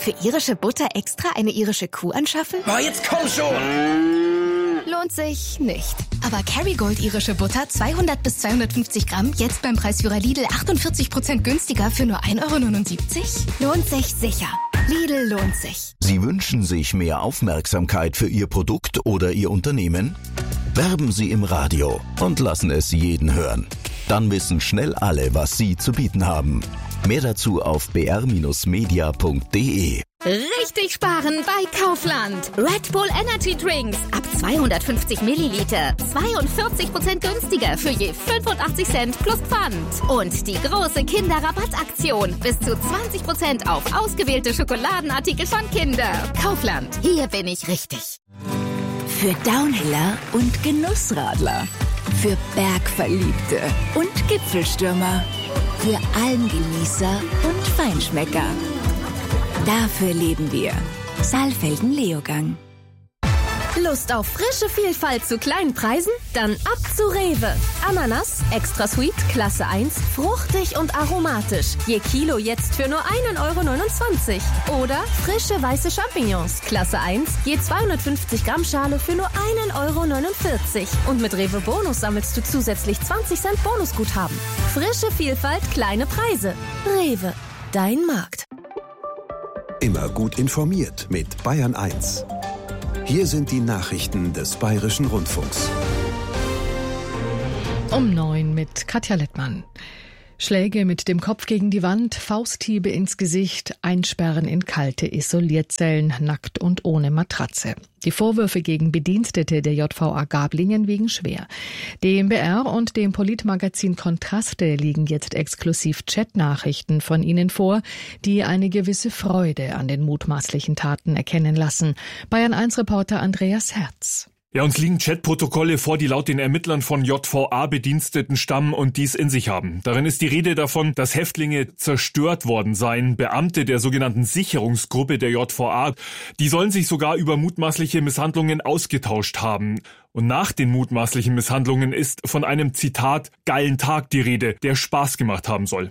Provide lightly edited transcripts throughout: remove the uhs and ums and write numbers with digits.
Für irische Butter extra eine irische Kuh anschaffen? Oh, jetzt komm schon! Lohnt sich nicht. Aber Kerrygold irische Butter 200 bis 250 Gramm jetzt beim Preisführer Lidl 48% günstiger für nur 1,79 €? Lohnt sich sicher. Lidl lohnt sich. Sie wünschen sich mehr Aufmerksamkeit für Ihr Produkt oder Ihr Unternehmen? Werben Sie im Radio und lassen es jeden hören. Dann wissen schnell alle, was Sie zu bieten haben. Mehr dazu auf br-media.de. Richtig sparen bei Kaufland. Red Bull Energy Drinks ab 250 Milliliter. 42% günstiger für je 85 Cent plus Pfand. Und die große Kinderrabattaktion. Bis zu 20% auf ausgewählte Schokoladenartikel von Kinder. Kaufland. Hier bin ich richtig. Für Downhiller und Genussradler. Für Bergverliebte und Gipfelstürmer. Für Almgenießer und Feinschmecker. Dafür leben wir. Saalfelden-Leogang. Lust auf frische Vielfalt zu kleinen Preisen? Dann ab zu Rewe. Ananas, extra sweet, Klasse 1, fruchtig und aromatisch. Je Kilo jetzt für nur 1,29 €. Oder frische weiße Champignons, Klasse 1, je 250 Gramm Schale für nur 1,49 €. Und mit Rewe Bonus sammelst du zusätzlich 20 Cent Bonusguthaben. Frische Vielfalt, kleine Preise. Rewe, dein Markt. Immer gut informiert mit Bayern 1. Hier sind die Nachrichten des Bayerischen Rundfunks. Um 9 mit Katja Lettmann. Schläge mit dem Kopf gegen die Wand, Fausthiebe ins Gesicht, Einsperren in kalte Isolierzellen, nackt und ohne Matratze. Die Vorwürfe gegen Bedienstete der JVA Gablingen wiegen schwer. Dem BR und dem Politmagazin Kontraste liegen jetzt exklusiv Chatnachrichten von ihnen vor, die eine gewisse Freude an den mutmaßlichen Taten erkennen lassen. Bayern-1-Reporter Andreas Herz. Ja, uns liegen Chatprotokolle vor, die laut den Ermittlern von JVA-Bediensteten stammen und dies in sich haben. Darin ist die Rede davon, dass Häftlinge zerstört worden seien. Beamte der sogenannten Sicherungsgruppe der JVA, die sollen sich sogar über mutmaßliche Misshandlungen ausgetauscht haben. Und nach den mutmaßlichen Misshandlungen ist von einem, Zitat, geilen Tag die Rede, der Spaß gemacht haben soll.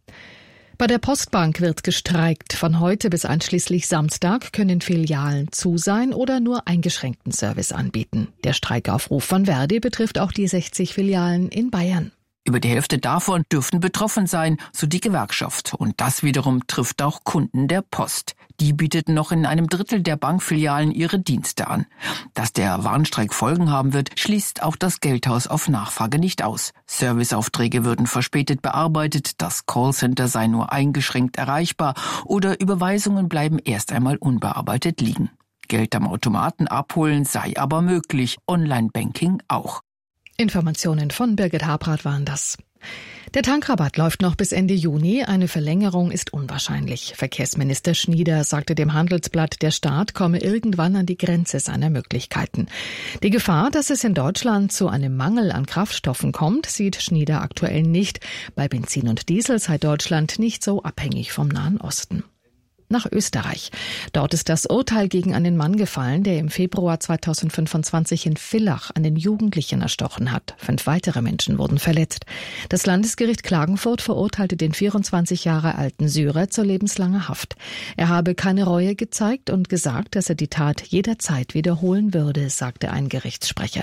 Bei der Postbank wird gestreikt. Von heute bis einschließlich Samstag können Filialen zu sein oder nur eingeschränkten Service anbieten. Der Streikaufruf von Verdi betrifft auch die 60 Filialen in Bayern. Über die Hälfte davon dürften betroffen sein, so die Gewerkschaft. Und das wiederum trifft auch Kunden der Post. Die bieteten noch in einem Drittel der Bankfilialen ihre Dienste an. Dass der Warnstreik Folgen haben wird, schließt auch das Geldhaus auf Nachfrage nicht aus. Serviceaufträge würden verspätet bearbeitet, das Callcenter sei nur eingeschränkt erreichbar oder Überweisungen bleiben erst einmal unbearbeitet liegen. Geld am Automaten abholen sei aber möglich, Online-Banking auch. Informationen von Birgit Habrath waren das. Der Tankrabatt läuft noch bis Ende Juni. Eine Verlängerung ist unwahrscheinlich. Verkehrsminister Schnieder sagte dem Handelsblatt, der Staat komme irgendwann an die Grenze seiner Möglichkeiten. Die Gefahr, dass es in Deutschland zu einem Mangel an Kraftstoffen kommt, sieht Schnieder aktuell nicht. Bei Benzin und Diesel sei Deutschland nicht so abhängig vom Nahen Osten. Nach Österreich. Dort ist das Urteil gegen einen Mann gefallen, der im Februar 2025 in Villach einen Jugendlichen erstochen hat. 5 weitere Menschen wurden verletzt. Das Landesgericht Klagenfurt verurteilte den 24 Jahre alten Syrer zur lebenslanger Haft. Er habe keine Reue gezeigt und gesagt, dass er die Tat jederzeit wiederholen würde, sagte ein Gerichtssprecher.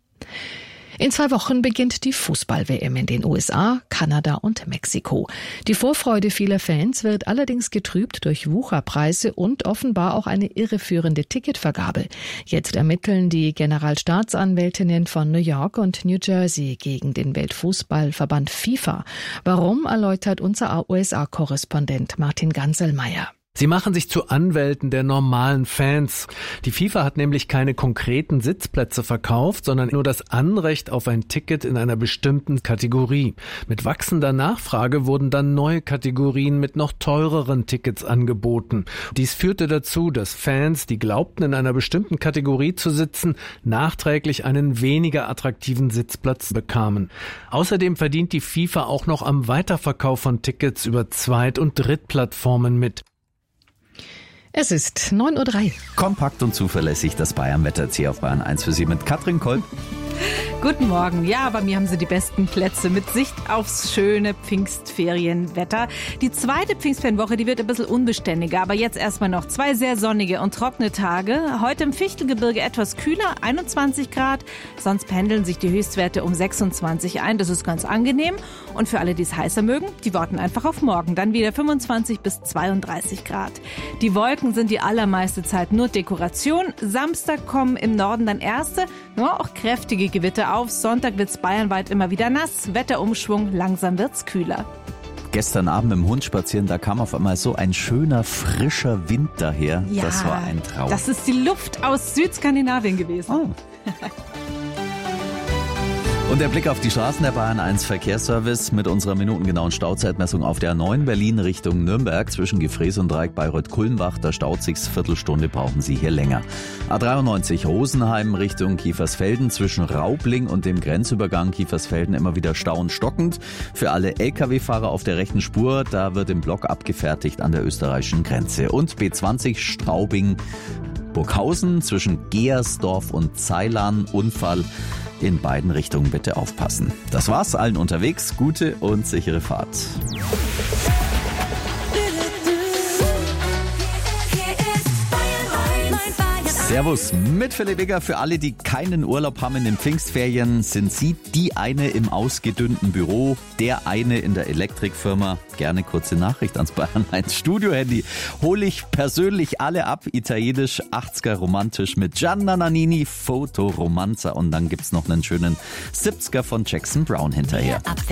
In 2 Wochen beginnt die Fußball-WM in den USA, Kanada und Mexiko. Die Vorfreude vieler Fans wird allerdings getrübt durch Wucherpreise und offenbar auch eine irreführende Ticketvergabe. Jetzt ermitteln die Generalstaatsanwältinnen von New York und New Jersey gegen den Weltfußballverband FIFA. Warum, erläutert unser USA-Korrespondent Martin Ganselmeier. Sie machen sich zu Anwälten der normalen Fans. Die FIFA hat nämlich keine konkreten Sitzplätze verkauft, sondern nur das Anrecht auf ein Ticket in einer bestimmten Kategorie. Mit wachsender Nachfrage wurden dann neue Kategorien mit noch teureren Tickets angeboten. Dies führte dazu, dass Fans, die glaubten, in einer bestimmten Kategorie zu sitzen, nachträglich einen weniger attraktiven Sitzplatz bekamen. Außerdem verdient die FIFA auch noch am Weiterverkauf von Tickets über Zweit- und Drittplattformen mit. Es ist 9:03 Uhr. Kompakt und zuverlässig das Bayern-Wetter auf Bayern 1 für Sie mit Katrin Kolb. Guten Morgen. Ja, bei mir haben Sie die besten Plätze mit Sicht aufs schöne Pfingstferienwetter. Die zweite Pfingstferienwoche, die wird ein bisschen unbeständiger, aber jetzt erstmal noch 2 sehr sonnige und trockene Tage. Heute im Fichtelgebirge etwas kühler, 21 Grad. Sonst pendeln sich die Höchstwerte um 26 ein. Das ist ganz angenehm. Und für alle, die es heißer mögen, die warten einfach auf morgen. Dann wieder 25 bis 32 Grad. Die Wolken sind die allermeiste Zeit nur Dekoration. Samstag kommen im Norden dann erste, ja, auch kräftige Gewitter auf. Sonntag wird's bayernweit immer wieder nass. Wetterumschwung, langsam wird's kühler. Gestern Abend mit dem Hund spazieren, da kam auf einmal so ein schöner, frischer Wind daher. Ja, das war ein Traum. Das ist die Luft aus Südskandinavien gewesen. Oh. Und der Blick auf die Straßen der Bayern 1 Verkehrsservice mit unserer minutengenauen Stauzeitmessung auf der A9 Berlin Richtung Nürnberg zwischen Gefrees und Dreieck Bayreuth-Kulmbach. Da staut sich's Viertelstunde, brauchen Sie hier länger. A93 Rosenheim Richtung Kiefersfelden zwischen Raubling und dem Grenzübergang Kiefersfelden immer wieder Stauen stockend. Für alle Lkw-Fahrer auf der rechten Spur, da wird im Block abgefertigt an der österreichischen Grenze. Und B20 Straubing Burghausen zwischen Geersdorf und Zeilan Unfall. In beiden Richtungen bitte aufpassen. Das war's, allen unterwegs. Gute und sichere Fahrt. Servus mit Philipp Wigger. Für alle, die keinen Urlaub haben in den Pfingstferien, sind Sie die eine im ausgedünnten Büro, der eine in der Elektrikfirma. Gerne kurze Nachricht ans Bayern 1 Studio-Handy. Hole ich persönlich alle ab. Italienisch, 80er romantisch mit Gianna Nannini, Fotoromanza. Und dann gibt's noch einen schönen 70er von Jackson Brown hinterher.